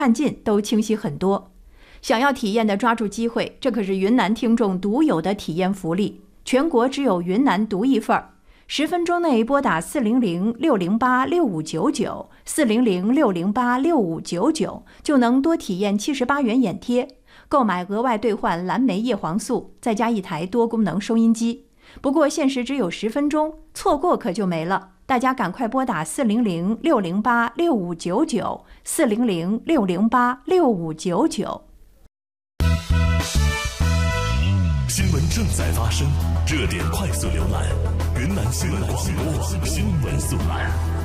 看近都清晰很多。想要体验的抓住机会，这可是云南听众独有的体验福利，全国只有云南独一份儿。10分钟内拨打400-608-6599，400-608-6599，就能多体验78元眼贴，购买额外兑换蓝莓叶黄素，再加一台多功能收音机。不过限时只有10分钟，错过可就没了。大家赶快拨打400-608-6599，400-608-6599。 新闻正在发生，热点快速浏览，云南新闻广播新闻速览。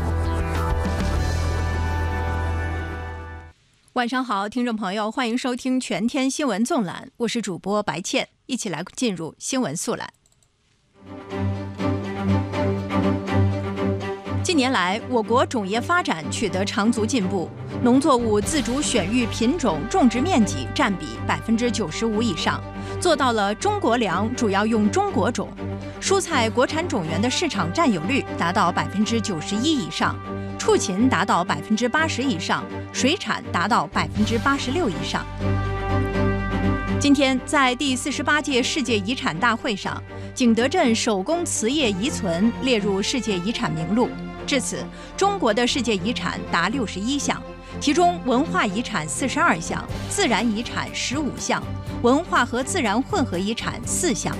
晚上好，听众朋友，欢迎收听全天新闻纵览，我是主播白倩，一起来进入新闻速览。近年来，我国种业发展取得长足进步，农作物自主选育品种种植面积占比95%以上，做到了中国粮主要用中国种，蔬菜国产种源的市场占有率达到91%以上，畜禽达到80%以上，水产达到86%以上。今天，在第48届世界遗产大会上，景德镇手工瓷业遗存列入世界遗产名录。至此，中国的世界遗产达61项，其中文化遗产42项，自然遗产15项，文化和自然混合遗产4项。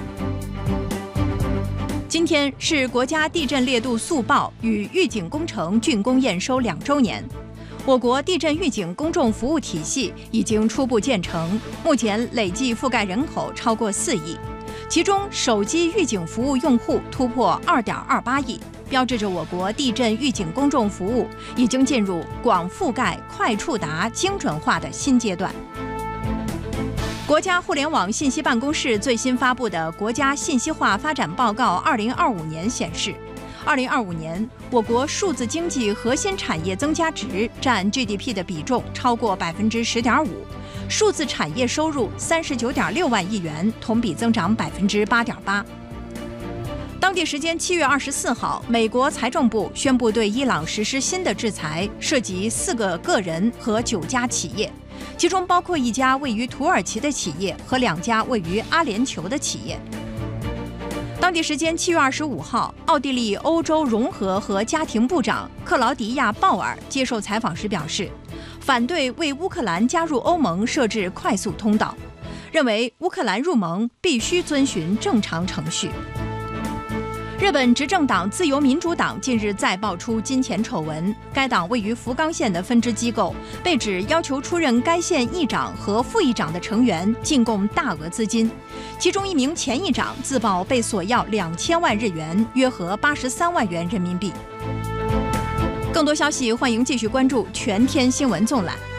今天是国家地震烈度速报与预警工程竣工验收2周年。我国地震预警公众服务体系已经初步建成，目前累计覆盖人口超过4亿，其中手机预警服务用户突破2.28亿，标志着我国地震预警公众服务已经进入广覆盖、快触达、精准化的新阶段。国家互联网信息办公室最新发布的《国家信息化发展报告2025年》显示，2025年，我国数字经济核心产业增加值占 GDP 的比重超过10.5%，数字产业收入39.6万亿元，同比增长8.8%。当地时间7月24号，美国财政部宣布对伊朗实施新的制裁，涉及4个个人和9家企业，其中包括1家位于土耳其的企业和2家位于阿联酋的企业。当地时间7月25号，奥地利欧洲融合和家庭部长克劳迪亚·鲍尔接受采访时表示，反对为乌克兰加入欧盟设置快速通道，认为乌克兰入盟必须遵循正常程序。日本执政党自由民主党近日再爆出金钱丑闻，该党位于福冈县的分支机构被指要求出任该县议长和副议长的成员进贡大额资金，其中1名前议长自曝被索要2000万日元，约合83万元人民币。更多消息，欢迎继续关注全天新闻纵览。